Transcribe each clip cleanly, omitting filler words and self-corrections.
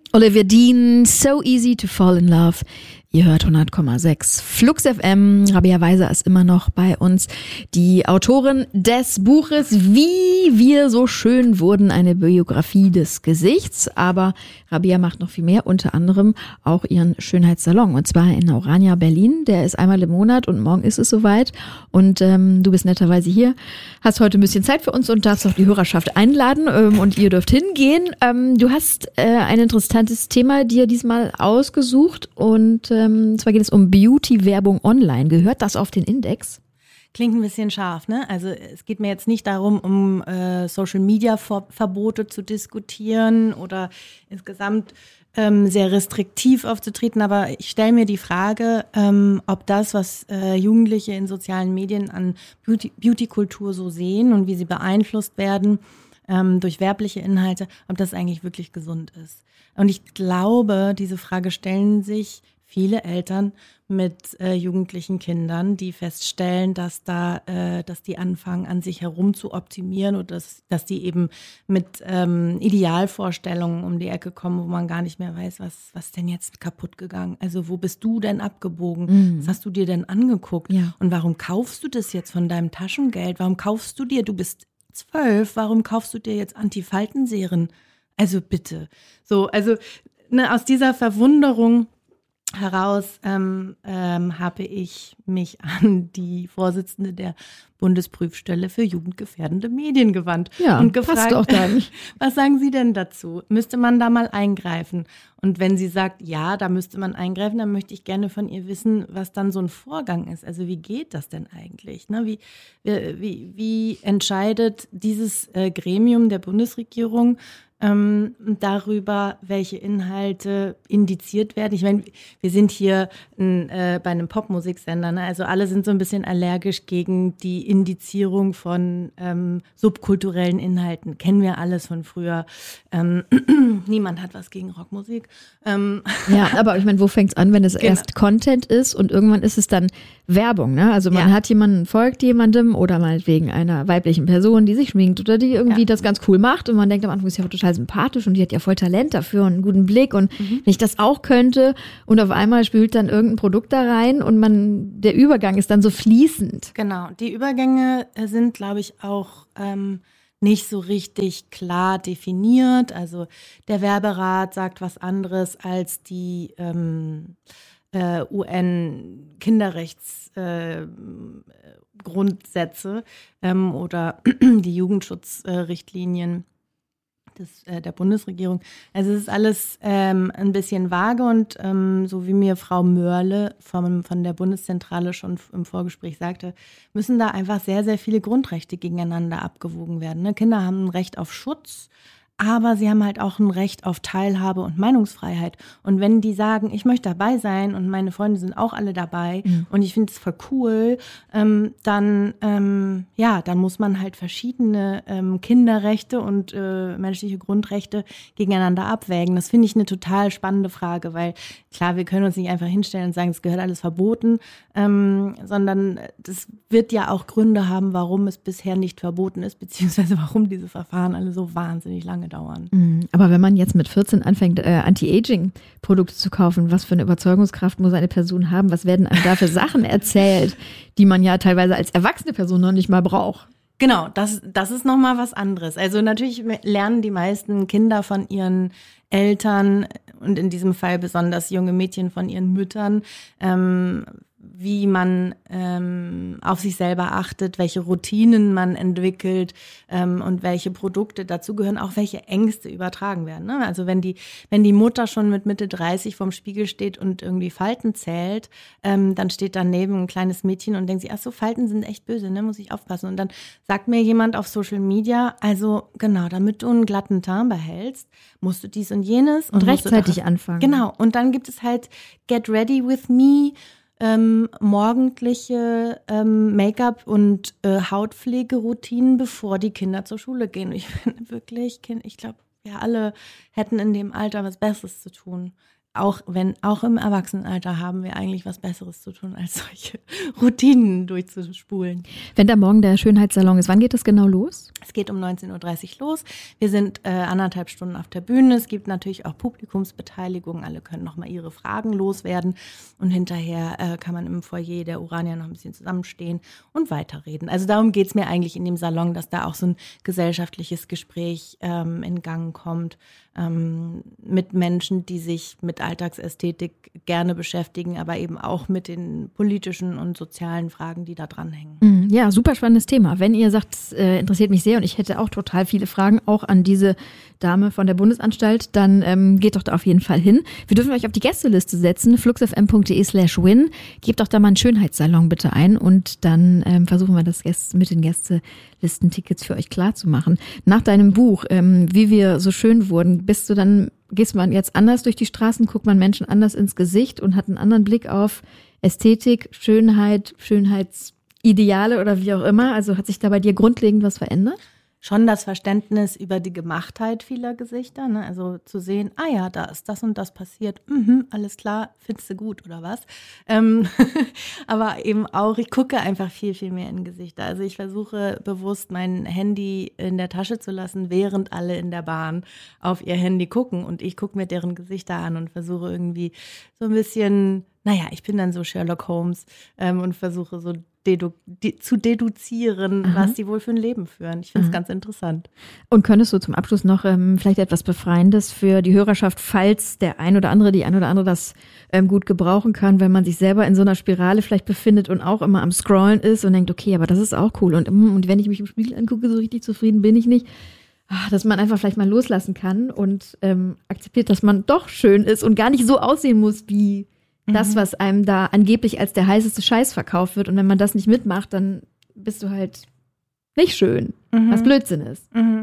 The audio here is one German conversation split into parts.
Olivia Dean, So Easy to Fall in Love. Ihr hört 100,6 Flux FM. Rabea Weiser ist immer noch bei uns, die Autorin des Buches Wie wir so schön wurden, eine Biografie des Gesichts. Aber Rabea macht noch viel mehr, unter anderem auch ihren Schönheitssalon. Und zwar in Orania, Berlin. Der ist einmal im Monat und morgen ist es soweit. Und du bist netterweise hier, hast heute ein bisschen Zeit für uns und darfst auch die Hörerschaft einladen. Und ihr dürft hingehen. Du hast ein interessantes Thema dir diesmal ausgesucht und zwar geht es um Beauty-Werbung online. Gehört das auf den Index? Klingt ein bisschen scharf, ne? Also es geht mir jetzt nicht darum, um Social-Media-Verbote zu diskutieren oder insgesamt sehr restriktiv aufzutreten, aber ich stelle mir die Frage, ob das, was Jugendliche in sozialen Medien an Beauty-Kultur so sehen und wie sie beeinflusst werden durch werbliche Inhalte, ob das eigentlich wirklich gesund ist. Und ich glaube, diese Frage stellen sich viele Eltern mit jugendlichen Kindern, die feststellen, dass die anfangen, an sich herum zu optimieren oder dass die eben mit Idealvorstellungen um die Ecke kommen, wo man gar nicht mehr weiß, was denn jetzt kaputt gegangen? Also wo bist du denn abgebogen? Was hast du dir denn angeguckt? Ja. Und warum kaufst du das jetzt von deinem Taschengeld? Warum kaufst du dir, du bist 12, warum kaufst du dir jetzt Antifaltenserien? Also bitte. So, also aus dieser Verwunderung heraus habe ich mich an die Vorsitzende der Bundesprüfstelle für jugendgefährdende Medien gewandt und gefragt, passt auch dann. Was sagen Sie denn dazu? Müsste man da mal eingreifen? Und wenn sie sagt, ja, da müsste man eingreifen, dann möchte ich gerne von ihr wissen, was dann so ein Vorgang ist. Also wie geht das denn eigentlich? Ne? Wie entscheidet dieses Gremium der Bundesregierung darüber, welche Inhalte indiziert werden? Ich meine, wir sind hier bei einem Popmusiksender, ne? Also alle sind so ein bisschen allergisch gegen die Indizierung von subkulturellen Inhalten. Kennen wir alles von früher. Niemand hat was gegen Rockmusik. Ja, aber ich meine, wo fängt's an, wenn es erst Content ist und irgendwann ist es dann Werbung, ne? Also man hat jemanden, folgt jemandem oder meinetwegen einer weiblichen Person, die sich schminkt oder die irgendwie das ganz cool macht und man denkt am Anfang, ist ja total sympathisch und die hat ja voll Talent dafür und einen guten Blick und wenn ich das auch könnte und auf einmal spült dann irgendein Produkt da rein und der Übergang ist dann so fließend. Genau, die Übergänge sind, glaube ich, auch nicht so richtig klar definiert. Also der Werberat sagt was anderes als die UN-Kinderrechtsgrundsätze oder die Jugendschutzrichtlinien der Bundesregierung. Also es ist alles ein bisschen vage und so wie mir Frau Mörle von der Bundeszentrale schon im Vorgespräch sagte, müssen da einfach sehr, sehr viele Grundrechte gegeneinander abgewogen werden. Ne? Kinder haben ein Recht auf Schutz, aber sie haben halt auch ein Recht auf Teilhabe und Meinungsfreiheit. Und wenn die sagen, ich möchte dabei sein und meine Freunde sind auch alle dabei und ich finde es voll cool, dann muss man halt verschiedene Kinderrechte und menschliche Grundrechte gegeneinander abwägen. Das finde ich eine total spannende Frage, weil klar, wir können uns nicht einfach hinstellen und sagen, es gehört alles verboten, sondern das wird ja auch Gründe haben, warum es bisher nicht verboten ist, beziehungsweise warum diese Verfahren alle so wahnsinnig lange dauern. Aber wenn man jetzt mit 14 anfängt, Anti-Aging-Produkte zu kaufen, was für eine Überzeugungskraft muss eine Person haben? Was werden einem da für Sachen erzählt, die man ja teilweise als erwachsene Person noch nicht mal braucht? Genau, das ist nochmal was anderes. Also natürlich lernen die meisten Kinder von ihren Eltern und in diesem Fall besonders junge Mädchen von ihren Müttern, wie man auf sich selber achtet, welche Routinen man entwickelt und welche Produkte dazugehören, auch welche Ängste übertragen werden. Ne? Also wenn die Mutter schon mit Mitte 30 vorm Spiegel steht und irgendwie Falten zählt, dann steht daneben ein kleines Mädchen und denkt sich, ach so, Falten sind echt böse, ne, muss ich aufpassen. Und dann sagt mir jemand auf Social Media, also genau, damit du einen glatten Teint behältst, musst du dies und jenes. Und rechtzeitig anfangen. Genau, und dann gibt es halt Get Ready With Me, morgendliche Make-up- und Hautpflegeroutinen, bevor die Kinder zur Schule gehen. Ich finde wirklich, ich glaube, wir alle hätten in dem Alter was Besseres zu tun, auch im Erwachsenenalter haben wir eigentlich was Besseres zu tun, als solche Routinen durchzuspulen. Wenn da morgen der Schönheitssalon ist, wann geht das genau los? Es geht um 19.30 Uhr los. Wir sind 1,5 Stunden auf der Bühne. Es gibt natürlich auch Publikumsbeteiligung. Alle können nochmal ihre Fragen loswerden. Und hinterher kann man im Foyer der Urania noch ein bisschen zusammenstehen und weiterreden. Also darum geht es mir eigentlich in dem Salon, dass da auch so ein gesellschaftliches Gespräch in Gang kommt. Mit Menschen, die sich mit Alltagsästhetik gerne beschäftigen, aber eben auch mit den politischen und sozialen Fragen, die da dranhängen. Ja, super spannendes Thema. Wenn ihr sagt, es interessiert mich sehr und ich hätte auch total viele Fragen, auch an diese Dame von der Bundesanstalt, dann geht doch da auf jeden Fall hin. Wir dürfen euch auf die Gästeliste setzen, fluxfm.de/win. Gebt doch da mal einen Schönheitssalon bitte ein und dann versuchen wir das mit den Gästelistentickets für euch klar zu machen. Nach deinem Buch, wie wir so schön wurden, gehst man jetzt anders durch die Straßen, guckt man Menschen anders ins Gesicht und hat einen anderen Blick auf Ästhetik, Schönheit, Schönheitsideale oder wie auch immer. Also hat sich da bei dir grundlegend was verändert? Schon das Verständnis über die Gemachtheit vieler Gesichter, ne? Also zu sehen, ja, da ist das und das passiert, alles klar, findest du gut oder was? Aber eben auch, ich gucke einfach viel, viel mehr in Gesichter. Also ich versuche bewusst mein Handy in der Tasche zu lassen, während alle in der Bahn auf ihr Handy gucken und ich gucke mir deren Gesichter an und versuche irgendwie so ein bisschen, ich bin dann so Sherlock Holmes und versuche so zu deduzieren, was sie wohl für ein Leben führen. Ich finde es ganz interessant. Und könntest du zum Abschluss noch vielleicht etwas Befreiendes für die Hörerschaft, falls die ein oder andere das gut gebrauchen kann, wenn man sich selber in so einer Spirale vielleicht befindet und auch immer am Scrollen ist und denkt, okay, aber das ist auch cool. Und wenn ich mich im Spiegel angucke, so richtig zufrieden bin ich nicht. Dass man einfach vielleicht mal loslassen kann und akzeptiert, dass man doch schön ist und gar nicht so aussehen muss wie das, was einem da angeblich als der heißeste Scheiß verkauft wird. Und wenn man das nicht mitmacht, dann bist du halt nicht schön, was Blödsinn ist.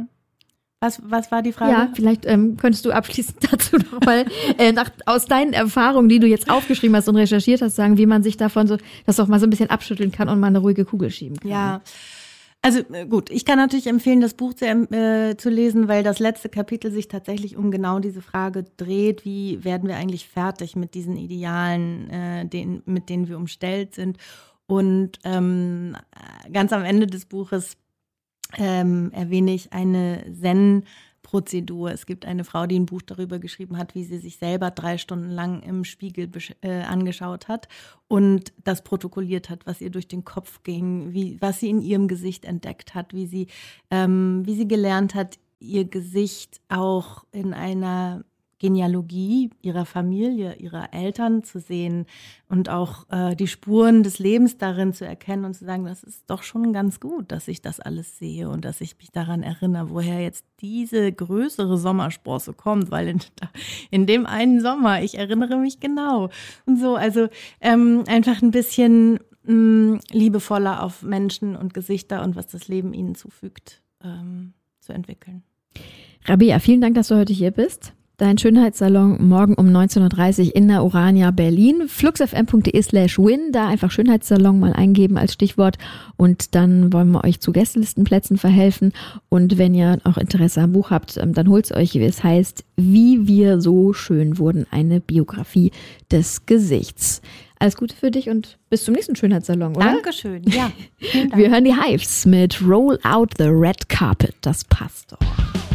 Was war die Frage? Ja, vielleicht könntest du abschließend dazu nochmal aus deinen Erfahrungen, die du jetzt aufgeschrieben hast und recherchiert hast, sagen, wie man sich davon das auch mal so ein bisschen abschütteln kann und mal eine ruhige Kugel schieben kann. Ja. Also gut, ich kann natürlich empfehlen, das Buch zu lesen, weil das letzte Kapitel sich tatsächlich um genau diese Frage dreht, wie werden wir eigentlich fertig mit diesen Idealen, mit denen wir umstellt sind. Und ganz am Ende des Buches erwähne ich eine Zen-Prozedur. Es gibt eine Frau, die ein Buch darüber geschrieben hat, wie sie sich selber 3 Stunden lang im Spiegel angeschaut hat und das protokolliert hat, was ihr durch den Kopf ging, was sie in ihrem Gesicht entdeckt hat, wie sie gelernt hat, ihr Gesicht auch in einer Genealogie ihrer Familie, ihrer Eltern zu sehen und auch die Spuren des Lebens darin zu erkennen und zu sagen, das ist doch schon ganz gut, dass ich das alles sehe und dass ich mich daran erinnere, woher jetzt diese größere Sommersprosse kommt, weil in dem einen Sommer, ich erinnere mich genau und so, also einfach ein bisschen liebevoller auf Menschen und Gesichter und was das Leben ihnen zufügt, zu entwickeln. Rabea, vielen Dank, dass du heute hier bist. Dein Schönheitssalon morgen um 19.30 Uhr in der Urania Berlin. fluxfm.de/win, da einfach Schönheitssalon mal eingeben als Stichwort und dann wollen wir euch zu Gästelistenplätzen verhelfen. Und wenn ihr auch Interesse am Buch habt, dann holt's euch, wie es heißt, Wie wir so schön wurden, eine Biografie des Gesichts. Alles Gute für dich und bis zum nächsten Schönheitssalon, oder? Dankeschön, ja. Vielen Dank. Wir hören die Hives mit Roll Out the Red Carpet. Das passt doch.